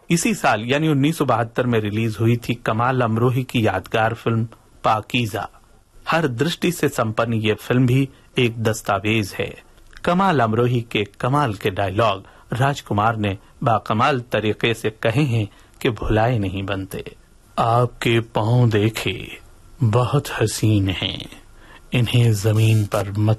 इसी साल यानी 1972 में रिलीज हुई थी कमाल अमरोही की यादगार फिल्म पाकीज़ा। हर दृष्टि से संपन्न ये फिल्म भी एक दस्तावेज है। कमाल अमरोही के कमाल के डायलॉग राजकुमार ने बाकमाल तरीके से कहे हैं कि भुलाए नहीं बनते। आपके पांव देखे बहुत हसीन हैं, इन्हें जमीन पर मत